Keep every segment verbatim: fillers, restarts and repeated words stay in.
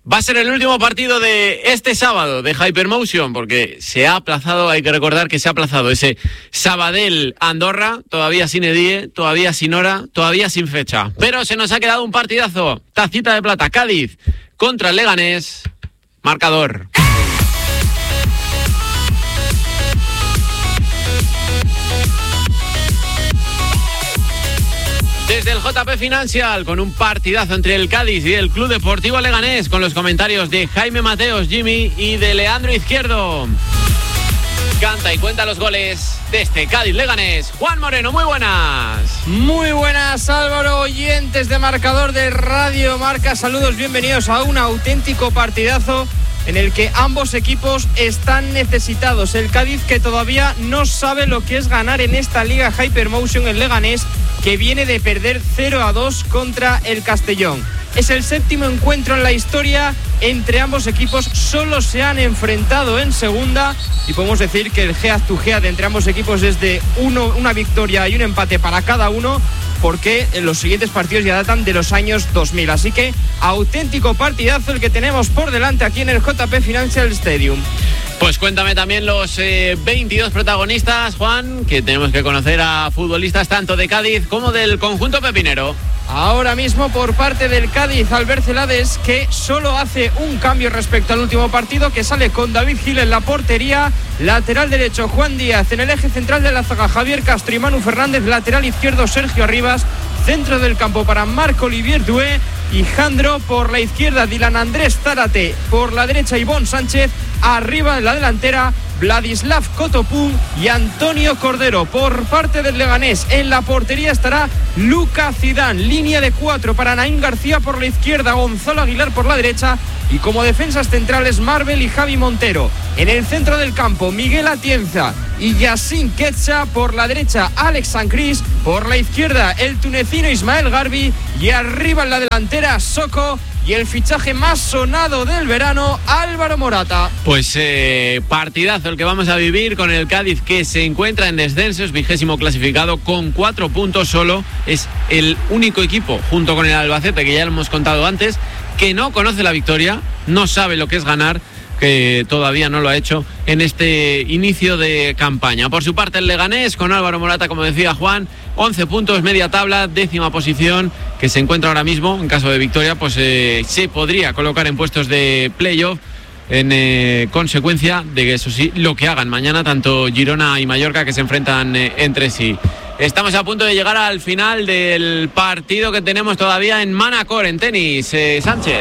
Va a ser el último partido de este sábado de Hypermotion, porque se ha aplazado, hay que recordar que se ha aplazado ese Sabadell-Andorra, todavía sin Edie, todavía sin hora, todavía sin fecha. Pero se nos ha quedado un partidazo, tacita de plata, Cádiz contra el Leganés, marcador. Desde el J P Financial, con un partidazo entre el Cádiz y el Club Deportivo Leganés, con los comentarios de Jaime Mateos, Jimmy, y de Leandro Izquierdo. Canta y cuenta los goles de este Cádiz-Leganés. Juan Moreno, muy buenas. Muy buenas, Álvaro, oyentes de Marcador de Radio Marca. Saludos, bienvenidos a un auténtico partidazo en el que ambos equipos están necesitados. El Cádiz, que todavía no sabe lo que es ganar en esta Liga Hypermotion, el Leganés, que viene de perder cero a dos contra el Castellón. Es el séptimo encuentro en la historia entre ambos equipos. Solo se han enfrentado en segunda y podemos decir que el head to head entre ambos equipos es de uno, una victoria y un empate para cada uno, porque los siguientes partidos ya datan de los años dos mil. Así que auténtico partidazo el que tenemos por delante aquí en el J P Financial Stadium. Pues cuéntame también los eh, veintidós protagonistas, Juan, que tenemos que conocer a futbolistas tanto de Cádiz como del conjunto pepinero. Ahora mismo por parte del Cádiz, Albert Celades, que solo hace un cambio respecto al último partido, que sale con David Gil en la portería, lateral derecho Juan Díaz, en el eje central de la zaga Javier Castro y Manu Fernández, lateral izquierdo Sergio Arribas, centro del campo para Marc Olivier Doué y Jandro, por la izquierda Dylan Andrés Zárate, por la derecha Ivonne Sánchez, arriba en la delantera Vladislav Kotopum y Antonio Cordero. Por parte del Leganés, en la portería estará Luka Zidane, línea de cuatro para Naim García por la izquierda, Gonzalo Aguilar por la derecha, y como defensas centrales Marvel y Javi Montero. En el centro del campo, Miguel Atienza y Yassin Quetcha, por la derecha Alex Sancris, por la izquierda el tunecino Ismael Garbi, y arriba en la delantera Soko y el fichaje más sonado del verano, Álvaro Morata. Pues eh, partidazo el que vamos a vivir con el Cádiz, que se encuentra en descenso, es vigésimo clasificado con cuatro puntos solo. Es el único equipo, junto con el Albacete, que ya lo hemos contado antes, que no conoce la victoria, no sabe lo que es ganar, que todavía no lo ha hecho en este inicio de campaña. Por su parte el Leganés, con Álvaro Morata, como decía Juan, once puntos, media tabla, décima posición, que se encuentra ahora mismo. En caso de victoria, pues eh, se podría colocar en puestos de playoff, en eh, consecuencia de que, eso sí, lo que hagan mañana tanto Girona y Mallorca, que se enfrentan eh, entre sí. Estamos a punto de llegar al final del partido que tenemos todavía en Manacor, en tenis. eh, Sánchez.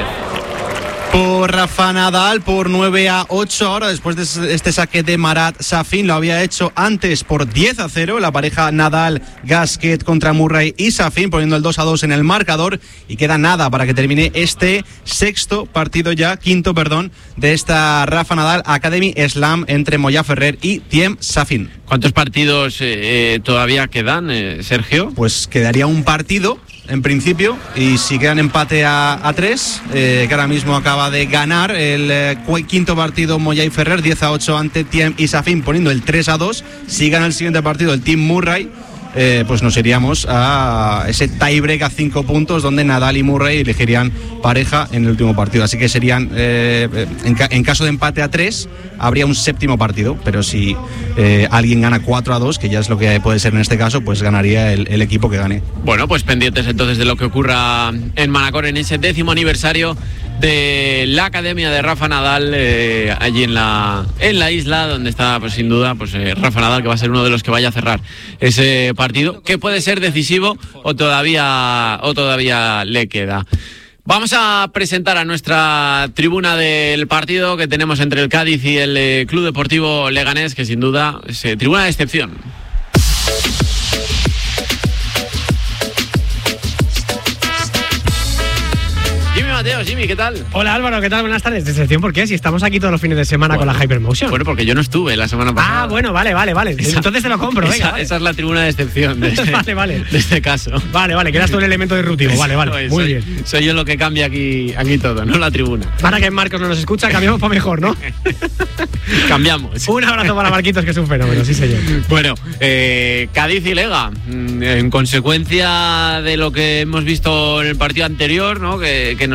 Por Rafa Nadal, por nueve a ocho ahora, después de este saque de Marat Safin. Lo había hecho antes por diez a cero, la pareja Nadal-Gasquet contra Murray y Safin, poniendo el dos a dos en el marcador, y queda nada para que termine este sexto partido ya, quinto, perdón, de esta Rafa Nadal Academy Slam entre Moya Ferrer y Thiem Safin. ¿Cuántos partidos eh, todavía quedan, eh, Sergio? Pues quedaría un partido en principio, y si quedan empate a, a tres, eh, que ahora mismo acaba de ganar el eh, quinto partido Moya y Ferrer, diez a ocho ante Thiem y Safin, poniendo el tres a dos. Si gana el siguiente partido el Team Murray, eh, pues nos iríamos a ese tiebreak a cinco puntos, donde Nadal y Murray elegirían pareja en el último partido. Así que serían, eh, en, ca- en caso de empate a tres, habría un séptimo partido, pero si eh, alguien gana cuatro a dos, que ya es lo que puede ser en este caso, pues ganaría el, el equipo que gane. Bueno, pues pendientes entonces de lo que ocurra en Manacor en ese décimo aniversario de la Academia de Rafa Nadal, eh, allí en la en la isla, donde está, pues sin duda, pues eh, Rafa Nadal, que va a ser uno de los que vaya a cerrar ese partido, que puede ser decisivo o todavía o todavía le queda. Vamos a presentar a nuestra tribuna del partido que tenemos entre el Cádiz y el eh, Club Deportivo Leganés, que sin duda es eh, tribuna de excepción. Jimmy Mateos, Jimmy, ¿qué tal? Hola Álvaro, ¿qué tal? Buenas tardes. ¿Decepción por qué? Si estamos aquí todos los fines de semana bueno, con la Hypermotion. Bueno, porque yo no estuve la semana pasada. Ah, bueno, vale, vale, vale. Esa, Entonces te lo compro, venga. Esa, vale. esa es la tribuna de excepción de este, vale, vale. de este caso. Vale, vale, que eras tú el elemento disruptivo. Vale, vale, soy, muy soy, bien. Soy yo lo que cambia aquí, aquí todo, no la tribuna. Para que Marcos no nos escucha, cambiamos para mejor, ¿no? Cambiamos. Un abrazo para Marquitos, que es un fenómeno, sí señor. Bueno, eh, Cádiz y Lega, en consecuencia de lo que hemos visto en el partido anterior, ¿no? que, que nos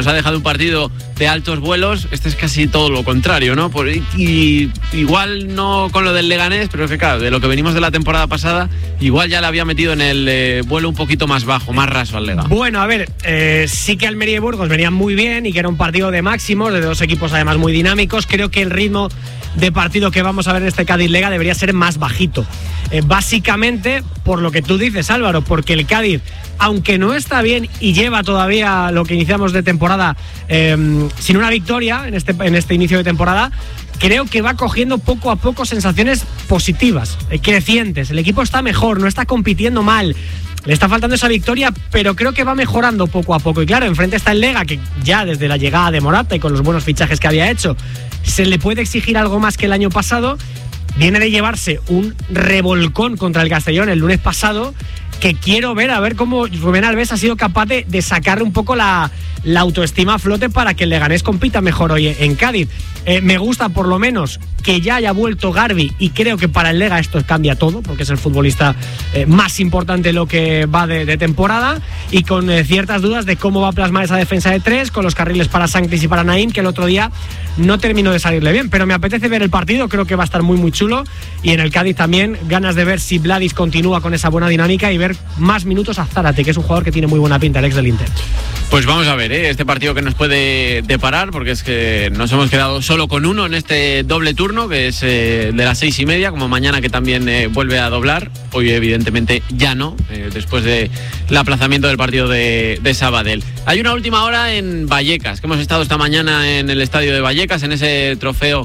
ha dejado un partido de altos vuelos, este es casi todo lo contrario, ¿no? Por, y, y igual no con lo del Leganés, pero es que claro, de lo que venimos de la temporada pasada, igual ya le había metido en el eh, vuelo un poquito más bajo, más raso al Lega. Bueno, a ver, eh, sí que Almería y Burgos venían muy bien y que era un partido de máximos, de dos equipos además muy dinámicos. Creo que el ritmo de partido que vamos a ver en este Cádiz-Lega debería ser más bajito. Eh, básicamente, por lo que tú dices, Álvaro, porque el Cádiz, aunque no está bien y lleva todavía lo que iniciamos de temporada eh, sin una victoria en este, en este inicio de temporada, creo que va cogiendo poco a poco sensaciones positivas, eh, crecientes. El equipo está mejor, no está compitiendo mal. Le está faltando esa victoria, pero creo que va mejorando poco a poco. Y claro, enfrente está el Lega, que ya desde la llegada de Morata y con los buenos fichajes que había hecho, se le puede exigir algo más que el año pasado. Viene de llevarse un revolcón contra el Castellón el lunes pasado, que quiero ver, a ver cómo Rubén Alves ha sido capaz de, de sacarle un poco la, la autoestima a flote para que el Leganés compita mejor hoy en Cádiz. Eh, me gusta por lo menos que ya haya vuelto Garbi, y creo que para el Lega esto cambia todo, porque es el futbolista eh, más importante lo que va de, de temporada, y con eh, ciertas dudas de cómo va a plasmar esa defensa de tres, con los carriles para Sanctis y para Naín, que el otro día no terminó de salirle bien, pero me apetece ver el partido, creo que va a estar muy muy chulo, y en el Cádiz también ganas de ver si Vladis continúa con esa buena dinámica y ver más minutos a Zárate, que es un jugador que tiene muy buena pinta, el ex del Inter. Pues vamos a ver, ¿eh? este partido que nos puede deparar, porque es que nos hemos quedado solo con uno en este doble turno, que es eh, de las seis y media, como mañana que también eh, vuelve a doblar. Hoy evidentemente ya no, eh, después del aplazamiento del partido de, de Sabadell. Hay una última hora en Vallecas, que hemos estado esta mañana en el estadio de Vallecas, en ese trofeo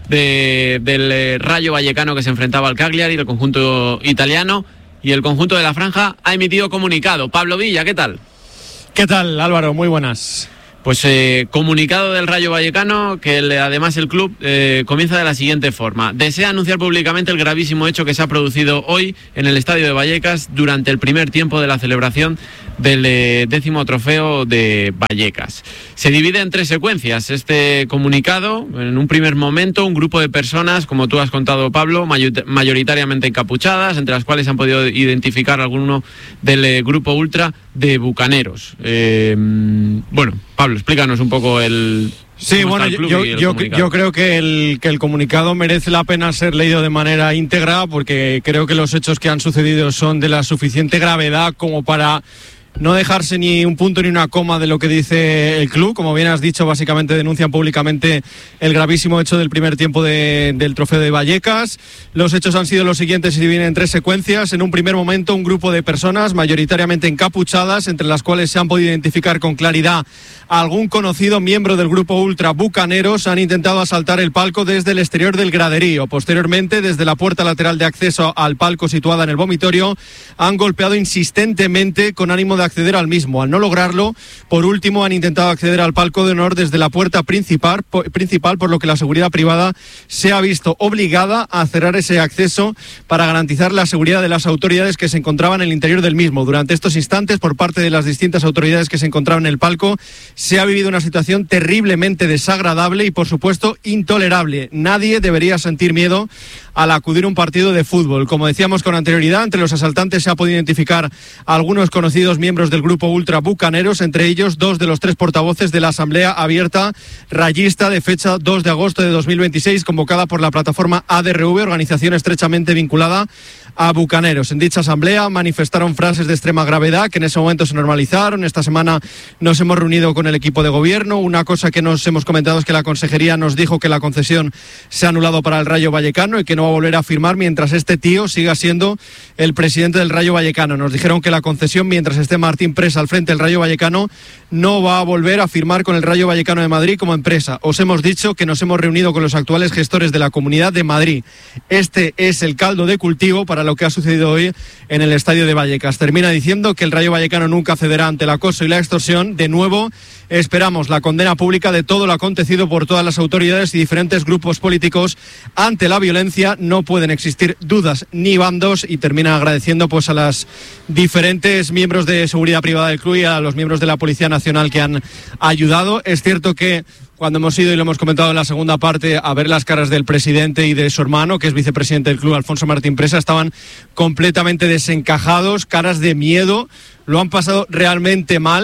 de, del eh, Rayo Vallecano que se enfrentaba al Cagliari, el conjunto italiano, y el conjunto de la Franja ha emitido comunicado. Pablo Villa, ¿qué tal? ¿Qué tal, Álvaro? Muy buenas. Pues eh, comunicado del Rayo Vallecano, que el, además el club eh, comienza de la siguiente forma. Desea anunciar públicamente el gravísimo hecho que se ha producido hoy en el estadio de Vallecas durante el primer tiempo de la celebración del eh, décimo trofeo de Vallecas. Se divide en tres secuencias este comunicado. En un primer momento, un grupo de personas, como tú has contado, Pablo, mayoritariamente encapuchadas, entre las cuales se han podido identificar alguno del eh, grupo ultra de bucaneros. Eh, bueno, Pablo, explícanos un poco el... Sí, bueno, yo, yo, yo creo que el, que el comunicado merece la pena ser leído de manera íntegra, porque creo que los hechos que han sucedido son de la suficiente gravedad como para no dejarse ni un punto ni una coma de lo que dice el club. Como bien has dicho, básicamente denuncian públicamente el gravísimo hecho del primer tiempo de, del trofeo de Vallecas. Los hechos han sido los siguientes y se dividen en tres secuencias. En un primer momento, un grupo de personas mayoritariamente encapuchadas, entre las cuales se han podido identificar con claridad a algún conocido miembro del grupo ultra Bucaneros, han intentado asaltar el palco desde el exterior del graderío. Posteriormente, desde la puerta lateral de acceso al palco situada en el vomitorio, han golpeado insistentemente con ánimo de acceder al mismo. Al no lograrlo, por último, han intentado acceder al palco de honor desde la puerta principal, principal, por lo que la seguridad privada se ha visto obligada a cerrar ese acceso para garantizar la seguridad de las autoridades que se encontraban en el interior del mismo. Durante estos instantes, por parte de las distintas autoridades que se encontraban en el palco, se ha vivido una situación terriblemente desagradable y, por supuesto, intolerable. Nadie debería sentir miedo al acudir a un partido de fútbol. Como decíamos con anterioridad, entre los asaltantes se ha podido identificar a algunos conocidos miembros del grupo ultra Bucaneros, entre ellos dos de los tres portavoces de la Asamblea Abierta Rayista de fecha dos de agosto de dos mil veintiséis, convocada por la plataforma A D R V, organización estrechamente vinculada a Bucaneros. En dicha asamblea manifestaron frases de extrema gravedad que en ese momento se normalizaron. Esta semana nos hemos reunido con el equipo de gobierno. Una cosa que nos hemos comentado es que la consejería nos dijo que la concesión se ha anulado para el Rayo Vallecano y que no va a volver a firmar mientras este tío siga siendo el presidente del Rayo Vallecano. Nos dijeron que la concesión, mientras esté Martín Presa al frente del Rayo Vallecano, no va a volver a firmar con el Rayo Vallecano de Madrid como empresa. Os hemos dicho que nos hemos reunido con los actuales gestores de la Comunidad de Madrid. Este es el caldo de cultivo para lo que ha sucedido hoy en el estadio de Vallecas. Termina diciendo que el Rayo Vallecano nunca cederá ante el acoso y la extorsión. De nuevo, esperamos la condena pública de todo lo acontecido por todas las autoridades y diferentes grupos políticos ante la violencia. No pueden existir dudas ni bandos, y termina agradeciendo pues a las diferentes miembros de seguridad privada del club y a los miembros de la Policía Nacional que han ayudado. Es cierto que cuando hemos ido, y lo hemos comentado en la segunda parte, a ver las caras del presidente y de su hermano, que es vicepresidente del club, Alfonso Martín Presa, estaban completamente desencajados, caras de miedo, lo han pasado realmente mal.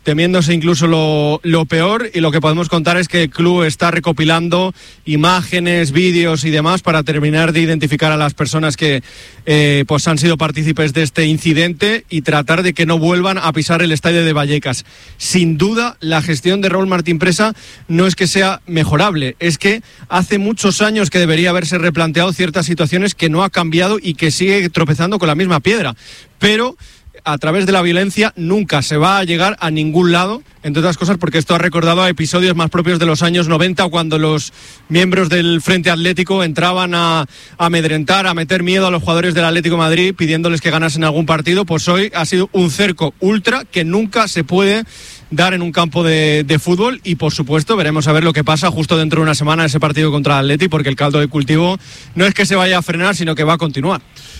temiéndose incluso lo, lo peor, y lo que podemos contar es que el club está recopilando imágenes, vídeos y demás para terminar de identificar a las personas que eh, pues han sido partícipes de este incidente y tratar de que no vuelvan a pisar el estadio de Vallecas. Sin duda, la gestión de Raúl Martín Presa no es que sea mejorable, es que hace muchos años que debería haberse replanteado ciertas situaciones que no ha cambiado y que sigue tropezando con la misma piedra. Pero a través de la violencia nunca se va a llegar a ningún lado, entre otras cosas porque esto ha recordado a episodios más propios de los años noventa, cuando los miembros del Frente Atlético entraban a, a amedrentar, a meter miedo a los jugadores del Atlético de Madrid pidiéndoles que ganasen algún partido. Pues hoy ha sido un cerco ultra que nunca se puede dar en un campo de, de fútbol, y por supuesto veremos a ver lo que pasa justo dentro de una semana ese partido contra el Atleti, porque el caldo de cultivo no es que se vaya a frenar, sino que va a continuar.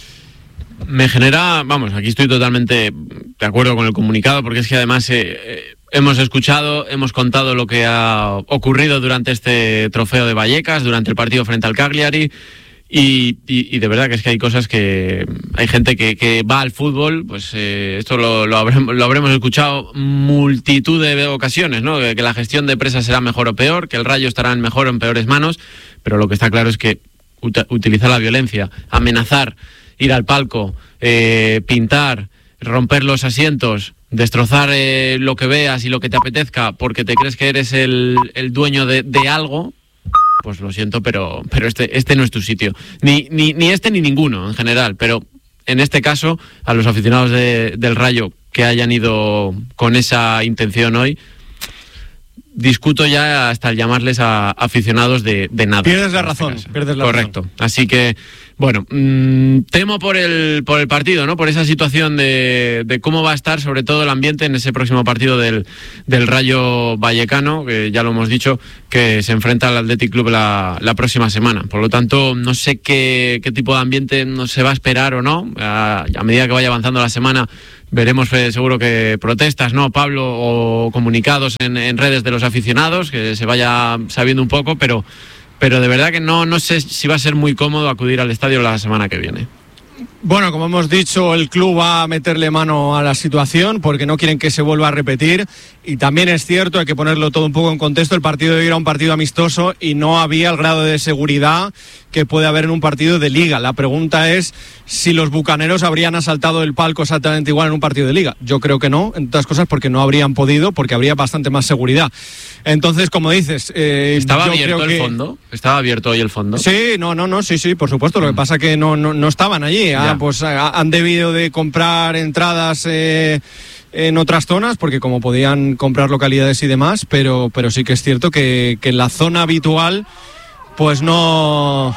Me genera, vamos, aquí estoy totalmente de acuerdo con el comunicado, porque es que además eh, eh, hemos escuchado, hemos contado lo que ha ocurrido durante este trofeo de Vallecas, durante el partido frente al Cagliari, y, y, y de verdad que es que hay cosas que hay gente que, que va al fútbol, pues eh, esto lo, lo, habremos, lo habremos escuchado multitud de ocasiones, ¿no? Que, que la gestión de Presa será mejor o peor, que el Rayo estará en mejor o en peores manos, pero lo que está claro es que ut- utilizar la violencia, amenazar, ir al palco, eh, pintar, romper los asientos, destrozar eh, lo que veas y lo que te apetezca porque te crees que eres el, el dueño de, de algo, pues lo siento, pero, pero este, este no es tu sitio. Ni, ni, ni este ni ninguno en general, pero en este caso, a los aficionados de, del Rayo que hayan ido con esa intención hoy, discuto ya hasta el llamarles a aficionados de, de nada. Pierdes la razón, pierdes la Correcto. razón. Así que, bueno, mmm, temo por el por el partido, ¿no? Por esa situación de, de cómo va a estar, sobre todo el ambiente en ese próximo partido del, del Rayo Vallecano, que ya lo hemos dicho, que se enfrenta al Athletic Club la, la próxima semana. Por lo tanto, no sé qué, qué tipo de ambiente no se va a esperar o no. A, a medida que vaya avanzando la semana, veremos eh, seguro que protestas, ¿no, Pablo? O comunicados en, en redes de los aficionados, que se vaya sabiendo un poco, pero, pero de verdad que no, no sé si va a ser muy cómodo acudir al estadio la semana que viene. Bueno, como hemos dicho, el club va a meterle mano a la situación porque no quieren que se vuelva a repetir, y también es cierto, hay que ponerlo todo un poco en contexto, el partido de hoy era un partido amistoso y no había el grado de seguridad que puede haber en un partido de Liga. La pregunta es si los bucaneros habrían asaltado el palco exactamente igual en un partido de Liga. Yo creo que no, entre otras cosas porque no habrían podido, porque habría bastante más seguridad. Entonces, como dices... Eh, ¿Estaba yo abierto creo el que... fondo? ¿Estaba abierto hoy el fondo? Sí, no, no, no, sí, sí, por supuesto. Lo que pasa es que no, no, no estaban allí. Ah, pues ah, han debido de comprar entradas eh, en otras zonas, porque como podían comprar localidades y demás, pero, pero sí que es cierto que, que en la zona habitual, pues no...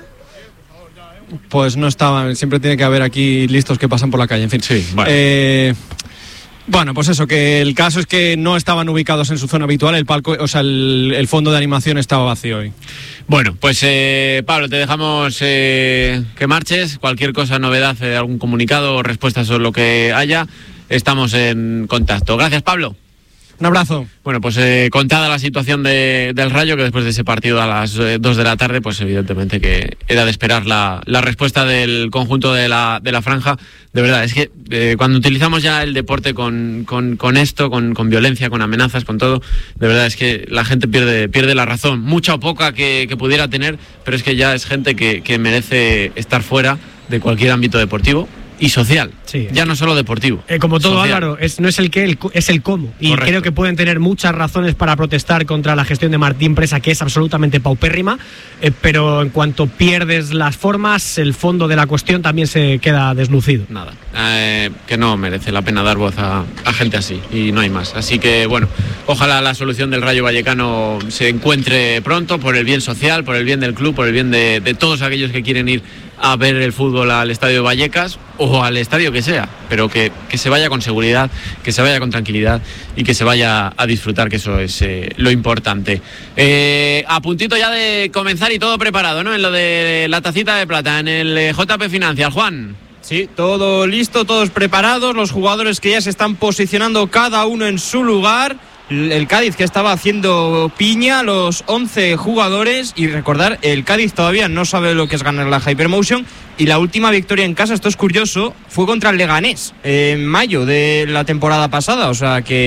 Pues no estaban. Siempre tiene que haber aquí listos que pasan por la calle, en fin. Sí, vale. Eh, Bueno, pues eso, que el caso es que no estaban ubicados en su zona habitual, el palco, o sea, el, el fondo de animación estaba vacío hoy. Bueno, pues eh, Pablo, te dejamos eh, que marches. Cualquier cosa, novedad, eh, algún comunicado o respuestas o lo que haya, estamos en contacto. Gracias, Pablo. Un abrazo. Bueno, pues eh, contada la situación de, del Rayo, que después de ese partido a las eh, dos de la tarde, pues evidentemente que era de esperar la, la respuesta del conjunto de la, de la franja. De verdad, es que eh, cuando utilizamos ya el deporte con, con, con esto, con, con violencia, con amenazas, con todo, de verdad es que la gente pierde, pierde la razón, mucha o poca que, que pudiera tener, pero es que ya es gente que, que merece estar fuera de cualquier ámbito deportivo y social, sí, ya no solo deportivo. Eh, como todo, social. Álvaro, es, no es el qué, el, es el cómo. Y Correcto. Creo que pueden tener muchas razones para protestar contra la gestión de Martín Presa, que es absolutamente paupérrima, eh, pero en cuanto pierdes las formas, el fondo de la cuestión también se queda deslucido. Nada, eh, que no merece la pena dar voz a, a gente así, y no hay más. Así que, bueno, ojalá la solución del Rayo Vallecano se encuentre pronto, por el bien social, por el bien del club, por el bien de, de todos aquellos que quieren ir a ver el fútbol al estadio de Vallecas o al estadio que sea, pero que, que se vaya con seguridad, que se vaya con tranquilidad y que se vaya a disfrutar, que eso es eh, lo importante. Eh, a puntito ya de comenzar y todo preparado, ¿no? En lo de la tacita de plata, en el eh, J P Financial. Juan. Sí, todo listo, todos preparados, los jugadores que ya se están posicionando cada uno en su lugar. El Cádiz que estaba haciendo piña, los once jugadores, y recordar, el Cádiz todavía no sabe lo que es ganar la Hypermotion, y la última victoria en casa, esto es curioso, fue contra el Leganés en mayo de la temporada pasada, o sea que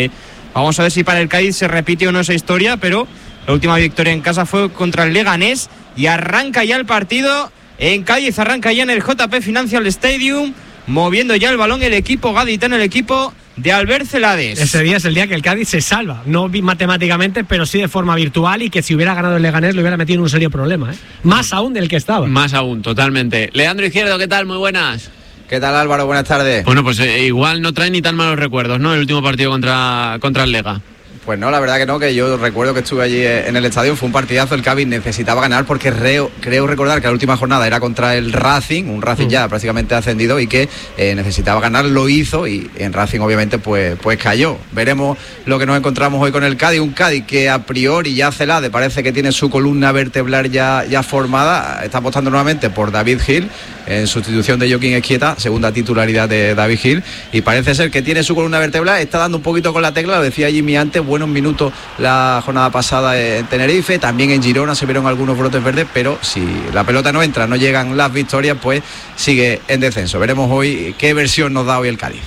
Vamos a ver si para el Cádiz se repite o no esa historia, pero la última victoria en casa fue contra el Leganés y arranca ya el partido en Cádiz, arranca ya en el J P Financial Stadium, moviendo ya el balón el equipo gaditano, el equipo de Albert Celades. Ese día es el día que el Cádiz se salva, no matemáticamente, pero sí de forma virtual, y que si hubiera ganado el Leganés lo hubiera metido en un serio problema, ¿eh? Más aún del que estaba. Más aún, totalmente. Leandro Izquierdo, ¿qué tal? Muy buenas. ¿Qué tal, Álvaro? Buenas tardes. Bueno, pues eh, igual no trae ni tan malos recuerdos, ¿no? El último partido contra, contra el Lega. Pues no, la verdad que no, que yo recuerdo que estuve allí en el estadio, fue un partidazo, el Cádiz necesitaba ganar porque creo, creo recordar que la última jornada era contra el Racing, un Racing mm. ya prácticamente ascendido y que eh, necesitaba ganar, lo hizo y en Racing obviamente pues, pues cayó. Veremos lo que nos encontramos hoy con el Cádiz, un Cádiz que a priori ya Celades parece que tiene su columna vertebral ya, ya formada, está apostando nuevamente por David Gil en sustitución de Joaquín Esquieta, segunda titularidad de David Gil, y parece ser que tiene su columna vertebral, está dando un poquito con la tecla, lo decía Jimmy antes, buenos minutos la jornada pasada en Tenerife, también en Girona se vieron algunos brotes verdes, pero si la pelota no entra, no llegan las victorias, pues sigue en descenso. Veremos hoy qué versión nos da hoy el Cádiz.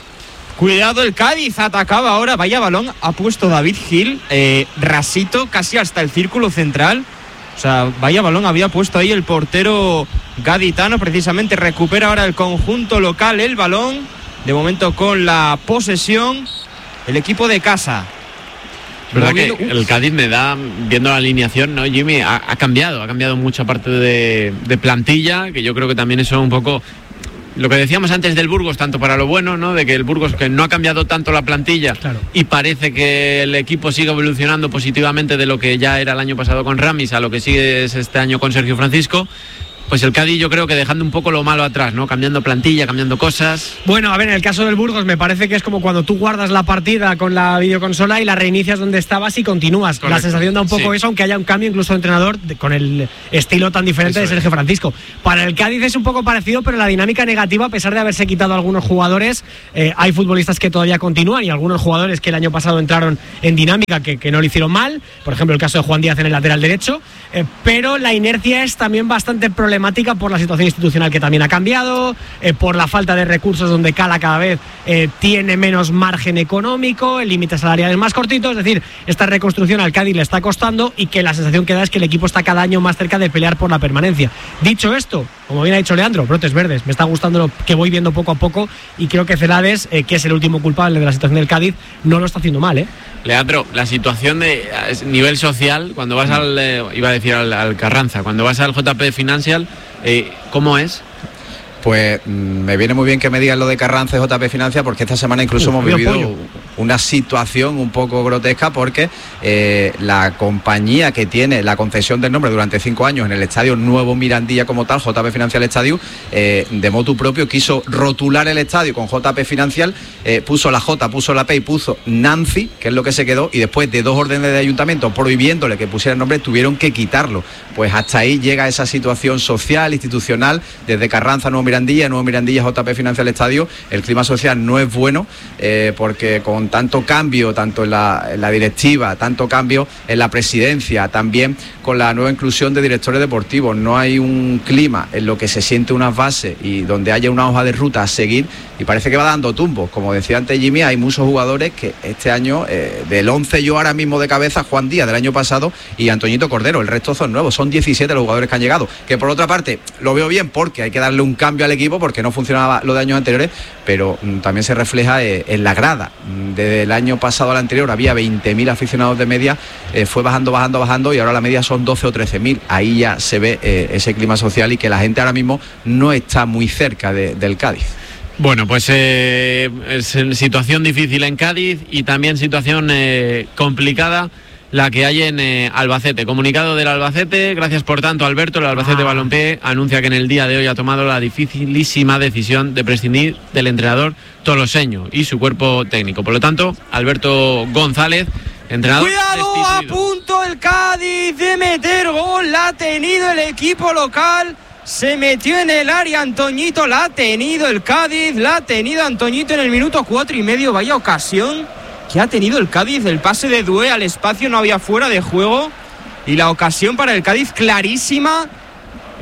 Cuidado, el Cádiz atacaba ahora, vaya balón ha puesto David Gil, eh, rasito, casi hasta el círculo central. O sea, vaya balón había puesto ahí el portero gaditano, precisamente recupera ahora el conjunto local el balón, de momento con la posesión el equipo de casa. ¿Verdad que el Cádiz me da, viendo la alineación, ¿no, Jimmy? Ha, ha cambiado, ha cambiado mucha parte de, de plantilla, que yo creo que también eso un poco... Lo que decíamos antes del Burgos, tanto para lo bueno, ¿no? De que el Burgos que no ha cambiado tanto la plantilla, claro, y parece que el equipo sigue evolucionando positivamente de lo que ya era el año pasado con Ramis a lo que sigue es este año con Sergio Francisco. Pues el Cádiz yo creo que dejando un poco lo malo atrás, ¿no? Cambiando plantilla, cambiando cosas. Bueno, a ver, en el caso del Burgos me parece que es como cuando tú guardas la partida con la videoconsola y la reinicias donde estabas y continúas. Correcto. La sensación da un poco sí. eso, aunque haya un cambio incluso de entrenador de, con el estilo tan diferente eso de Sergio es. Francisco. Para el Cádiz es un poco parecido, pero la dinámica negativa, a pesar de haberse quitado algunos jugadores, eh, hay futbolistas que todavía continúan y algunos jugadores que el año pasado entraron en dinámica que, que no lo hicieron mal. Por ejemplo, el caso de Juan Díaz en el lateral derecho. Eh, pero la inercia es también bastante problemática por la situación institucional que también ha cambiado, eh, por la falta de recursos donde Cala cada vez eh, tiene menos margen económico, el límite salarial es más cortito, es decir, esta reconstrucción al Cádiz le está costando y que la sensación que da es que el equipo está cada año más cerca de pelear por la permanencia. Dicho esto, como bien ha dicho Leandro, brotes verdes, me está gustando lo que voy viendo poco a poco y creo que Celades, eh, que es el último culpable de la situación del Cádiz, no lo está haciendo mal, ¿eh? Leandro, la situación de nivel social, cuando vas al, eh, iba a decir al, al Carranza, cuando vas al J P Financial, eh, ¿cómo es? Pues me viene muy bien que me digan lo de Carranza y J P Financial, porque esta semana incluso uh, hemos vivido pollo. una situación un poco grotesca, porque eh, la compañía que tiene la concesión del nombre durante cinco años en el estadio Nuevo Mirandilla como tal, J P Financial Estadio, eh, de motu propio quiso rotular el estadio con J P Financial, eh, puso la J, puso la P y puso Nancy, que es lo que se quedó, y después de dos órdenes de ayuntamiento prohibiéndole que pusiera el nombre, tuvieron que quitarlo. Pues hasta ahí llega esa situación social, institucional, desde Carranza, Nuevo Mirandilla, Nuevo Mirandilla, J P Financial Estadio. El clima social no es bueno, eh, porque con tanto cambio, tanto en la, en la directiva, tanto cambio en la presidencia, también con la nueva inclusión de directores deportivos, no hay un clima en lo que se siente unas bases y donde haya una hoja de ruta a seguir, y parece que va dando tumbos. Como decía antes Jimmy, hay muchos jugadores que este año, eh, del once yo ahora mismo de cabeza, Juan Díaz del año pasado y Antoñito Cordero, el resto son nuevos, son diecisiete los jugadores que han llegado, que por otra parte lo veo bien porque hay que darle un cambio al equipo porque no funcionaba lo de años anteriores, pero mm, también se refleja eh, en la grada. Desde el año pasado al anterior había veinte mil aficionados de media, eh, fue bajando, bajando, bajando y ahora la media son doce o trece mil. Ahí ya se ve eh, ese clima social y que la gente ahora mismo no está muy cerca de, del Cádiz. Bueno, pues eh, es situación difícil en Cádiz y también situación eh, complicada la que hay en eh, Albacete. Comunicado del Albacete, gracias por tanto Alberto. El Albacete ah. Balompié anuncia que en el día de hoy ha tomado la dificilísima decisión de prescindir del entrenador toloseño y su cuerpo técnico. Por lo tanto, Alberto González, entrenador ¡cuidado! destituido. A punto el Cádiz de meter gol, la ha tenido el equipo local. Se metió en el área Antoñito, la ha tenido el Cádiz, la ha tenido Antoñito en el minuto cuatro y medio. Vaya ocasión que ha tenido el Cádiz, el pase de Due al espacio, no había fuera de juego y la ocasión para el Cádiz clarísima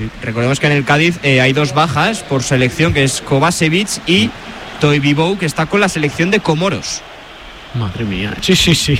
Sí. Recordemos que en el Cádiz eh, hay dos bajas por selección, que es Kovacevic y Toivibou, que está con la selección de Comoros. Madre mía. Sí, sí, sí.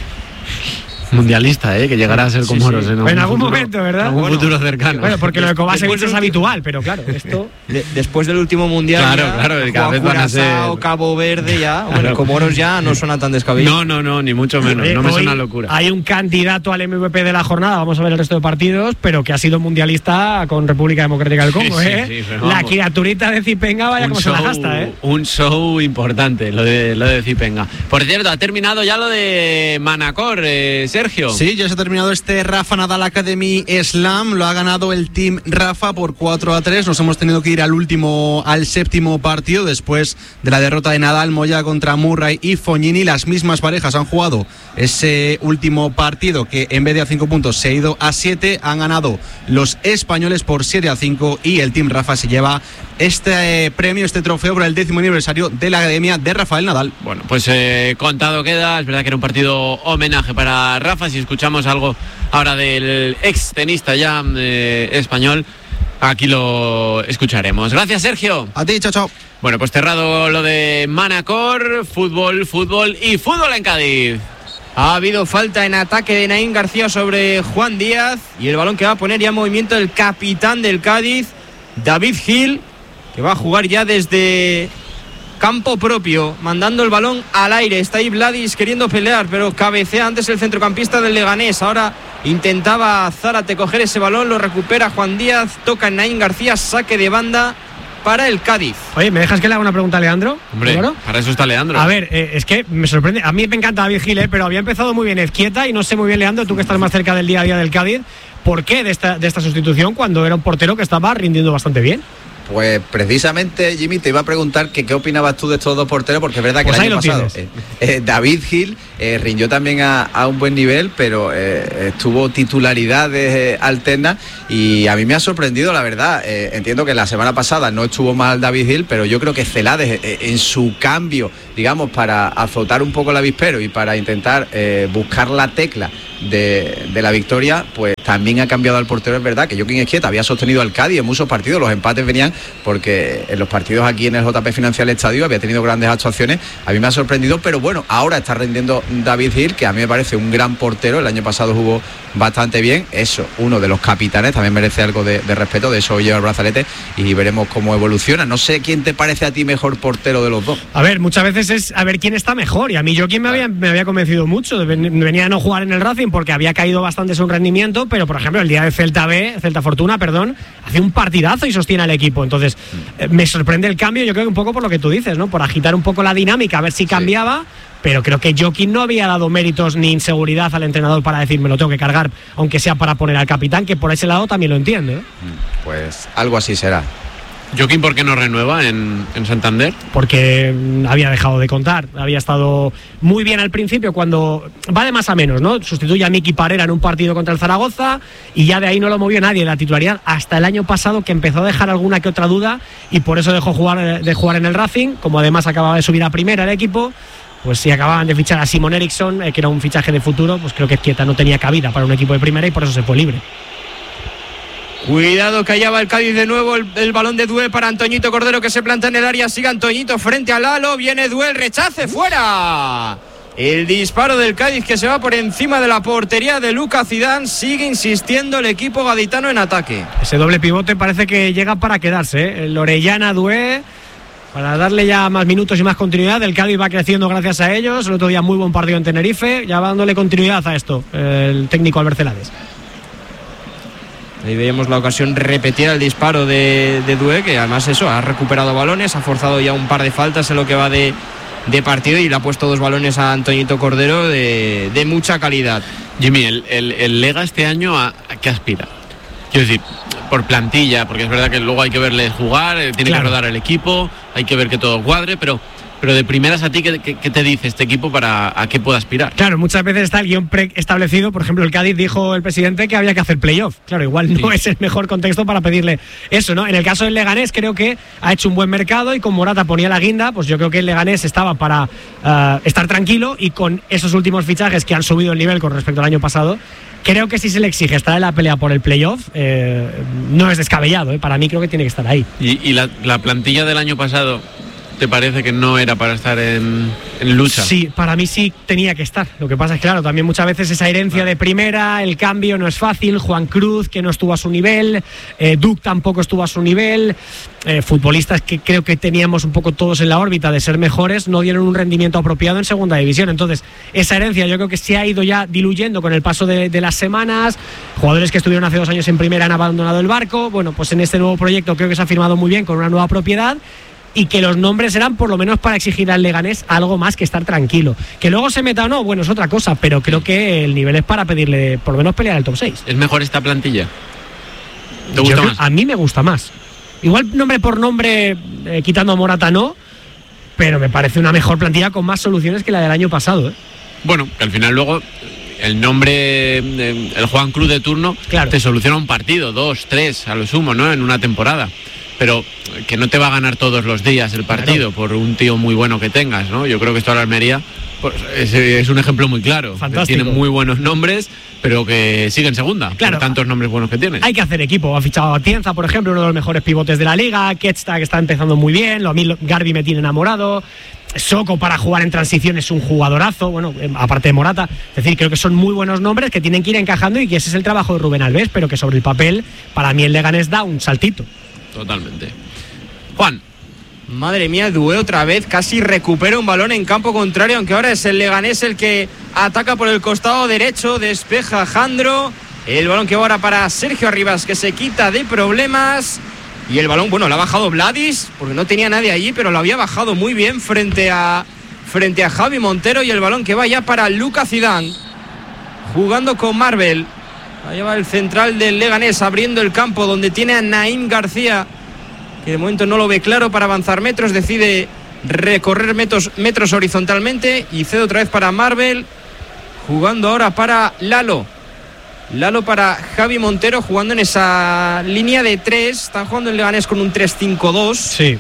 Mundialista, ¿eh? Que llegará a ser Comoros. Sí, sí. En, en algún futuro, momento, ¿verdad? En algún bueno, futuro cercano. Bueno, porque lo de Kovacevic es habitual, pero claro, esto... De, después del último mundial. Claro, ya, claro, cada vez van a ser. Cabo Verde ya. Bueno, Claro. Comoros ya no suena tan descabellado. No, no, no, ni mucho menos. Oye, no me hoy suena locura. Hay un candidato al M V P de la jornada, vamos a ver el resto de partidos, pero que ha sido mundialista con República Democrática del Congo, Sí, sí, ¿eh? sí, pero la vamos. criaturita de Zipenga, vaya un como show, se la gasta, ¿eh? un show importante, lo de, lo de Zipenga. Por cierto, ha terminado ya lo de Manacor, eh, Sergio. Sí, ya se ha terminado este Rafa Nadal Academy Slam, lo ha ganado el Team Rafa por cuatro a tres. Nos hemos tenido que ir al último, al séptimo partido después de la derrota de Nadal, Moya contra Murray y Fognini. Las mismas parejas han jugado ese último partido, que en vez de a cinco puntos se ha ido a siete. Han ganado los españoles por siete a cinco y el Team Rafa se lleva este eh, premio, este trofeo por el décimo aniversario de la Academia de Rafael Nadal. Bueno, pues eh, contado queda. Es verdad que era un partido homenaje para Rafa. Si escuchamos algo ahora del ex tenista ya eh, español, aquí lo escucharemos. Gracias, Sergio. A ti, chao, chao. Bueno, pues cerrado lo de Manacor, fútbol, fútbol y fútbol en Cádiz. Ha habido falta en ataque de Naín García sobre Juan Díaz y el balón que va a poner ya en movimiento el capitán del Cádiz, David Gil, que va a jugar ya desde campo propio, mandando el balón al aire. Está ahí Vladis queriendo pelear, pero cabecea antes el centrocampista del Leganés. Ahora intentaba Zárate coger ese balón, lo recupera Juan Díaz, toca en Naín García, saque de banda para el Cádiz. Oye, ¿me dejas que le haga una pregunta a Leandro? Hombre, ¿Claro? para eso está Leandro. A ver, eh, es que me sorprende. A mí me encanta David Gil, eh, pero había empezado muy bien Ezquieta y no sé muy bien, Leandro, tú que estás más cerca del día a día del Cádiz, ¿por qué de esta, de esta sustitución cuando era un portero que estaba rindiendo bastante bien? Pues precisamente, Jimmy, te iba a preguntar que qué opinabas tú de estos dos porteros, porque es verdad que Pues el ahí año lo pasado tienes. eh, eh, David Gil eh, rindió también a, a un buen nivel, pero eh, estuvo titularidades eh, alternas y a mí me ha sorprendido, la verdad. Eh, entiendo que la semana pasada no estuvo mal David Gil, pero yo creo que Celades eh, en su cambio, digamos, para azotar un poco el avispero y para intentar eh, buscar la tecla de, de la victoria, pues también ha cambiado al portero. Es verdad que Joaquín Ezquieta había sostenido al Cádiz en muchos partidos, los empates venían porque en los partidos aquí en el J P Financial Estadio había tenido grandes actuaciones. A mí me ha sorprendido, pero bueno, ahora está rindiendo David Gil, que a mí me parece un gran portero. El año pasado jugó bastante bien. Eso, uno de los capitanes, también merece algo de, de respeto. De eso lleva el brazalete y veremos cómo evoluciona. No sé quién te parece a ti mejor portero de los dos. A ver, muchas veces es a ver quién está mejor. Y a mí Joaquín me había, me había convencido mucho. Venía a no jugar en el Racing porque había caído bastante su rendimiento, pero por ejemplo el día de Celta B, Celta Fortuna, perdón, hace un partidazo y sostiene al equipo. Entonces eh, me sorprende el cambio, yo creo que un poco por lo que tú dices, ¿no? Por agitar un poco la dinámica, a ver si cambiaba. Sí. Pero creo que Joaquín no había dado méritos ni inseguridad al entrenador para decir me lo tengo que cargar, aunque sea para poner al capitán, que por ese lado también lo entiendo, ¿eh? Pues algo así será. Joaquín, ¿por qué no renueva en, en Santander? Porque había dejado de contar, había estado muy bien al principio, cuando va de más a menos, ¿no? Sustituye a Miki Parera en un partido contra el Zaragoza y ya de ahí no lo movió nadie la titularidad hasta el año pasado, que empezó a dejar alguna que otra duda y por eso dejó jugar, de jugar en el Racing. Como además acababa de subir a primera el equipo, pues si acababan de fichar a Simon Eriksson, eh, que era un fichaje de futuro, pues creo que Ezquieta no tenía cabida para un equipo de primera y por eso se fue libre. Cuidado que allá va el Cádiz de nuevo, el, el balón de Dué para Antoñito Cordero, que se planta en el área, sigue Antoñito frente al Lalo, viene Dué, el rechace, fuera. El disparo del Cádiz que se va por encima de la portería de Lucas Zidane. Sigue insistiendo el equipo gaditano en ataque. Ese doble pivote parece que llega para quedarse, ¿eh? El Orellana, Dué, para darle ya más minutos y más continuidad. El Cádiz va creciendo gracias a ellos. El otro día muy buen partido en Tenerife, ya va dándole continuidad a esto el técnico Albert Celades. Ahí veíamos la ocasión repetida, el disparo de, de Dué, que además eso, ha recuperado balones, ha forzado ya un par de faltas en lo que va de, de partido y le ha puesto dos balones a Antoñito Cordero de, de mucha calidad. Jimmy, el, el, el Lega este año, ¿a, a qué aspira? Quiero decir, por plantilla, porque es verdad que luego hay que verle jugar, tiene claro que rodar el equipo, hay que ver que todo cuadre, pero... Pero de primeras a ti, ¿qué, qué, qué te dice este equipo para a qué pueda aspirar? Claro, muchas veces está el guión preestablecido. Por ejemplo, el Cádiz dijo el presidente que había que hacer playoff. Claro, igual no sí. es el mejor contexto para pedirle eso, ¿no? En el caso del Leganés creo que ha hecho un buen mercado y con Morata ponía la guinda, pues yo creo que el Leganés estaba para uh, estar tranquilo y con esos últimos fichajes que han subido el nivel con respecto al año pasado, creo que si se le exige estar en la pelea por el playoff, eh, no es descabellado, ¿eh? Para mí creo que tiene que estar ahí. ¿Y, y la, la plantilla del año pasado te parece que no era para estar en, en lucha? Sí, para mí sí tenía que estar. Lo que pasa es que, claro, también muchas veces esa herencia de primera, el cambio no es fácil. Juan Cruz, que no estuvo a su nivel, eh, Duke tampoco estuvo a su nivel. Eh, futbolistas que creo que teníamos un poco todos en la órbita de ser mejores, no dieron un rendimiento apropiado en segunda división. Entonces, esa herencia yo creo que se ha ido ya diluyendo con el paso de, de las semanas. Jugadores que estuvieron hace dos años en primera han abandonado el barco. Bueno, pues en este nuevo proyecto creo que se ha firmado muy bien con una nueva propiedad, y que los nombres eran por lo menos para exigir al Leganés algo más que estar tranquilo. Que luego se meta o no, bueno, es otra cosa, pero creo que el nivel es para pedirle por lo menos pelear el top seis. ¿Es mejor esta plantilla? ¿Te gusta Yo, más? A mí me gusta más. Igual nombre por nombre, eh, quitando a Morata no, pero me parece una mejor plantilla con más soluciones que la del año pasado, ¿eh? Bueno, que al final luego el nombre, eh, el Juan Cruz de turno, claro, te soluciona un partido, dos, tres, a lo sumo, ¿no? En una temporada. Pero que no te va a ganar todos los días el partido, claro, por un tío muy bueno que tengas, ¿no? Yo creo que esto a la Almería pues, es, es un ejemplo muy claro. Fantástico. Tiene muy buenos nombres, pero que sigue en segunda, claro, por tantos nombres buenos que tiene. Hay que hacer equipo. Ha fichado a Tienza, por ejemplo, uno de los mejores pivotes de la liga. Ketsta, que está empezando muy bien. A mí Garbi me tiene enamorado. Soko, para jugar en transición, es un jugadorazo, bueno, aparte de Morata. Es decir, creo que son muy buenos nombres que tienen que ir encajando, y que ese es el trabajo de Rubén Alves, pero que sobre el papel, para mí el Leganés da un saltito. Totalmente. Juan. Madre mía, Dué otra vez, casi recupera un balón en campo contrario, aunque ahora es el Leganés el que ataca por el costado derecho, despeja Jandro, el balón que va ahora para Sergio Arribas, que se quita de problemas, y el balón, bueno, lo ha bajado Vladis, porque no tenía nadie allí, pero lo había bajado muy bien frente a, frente a Javi Montero, y el balón que va ya para Lucas Zidane, jugando con Marvel. Ahí va el central del Leganés abriendo el campo, donde tiene a Naim García, que de momento no lo ve claro para avanzar metros, decide recorrer metros, metros horizontalmente, y cede otra vez para Marvel, jugando ahora para Lalo. Lalo para Javi Montero, jugando en esa línea de tres. Están jugando el Leganés con un tres cinco dos. Sí.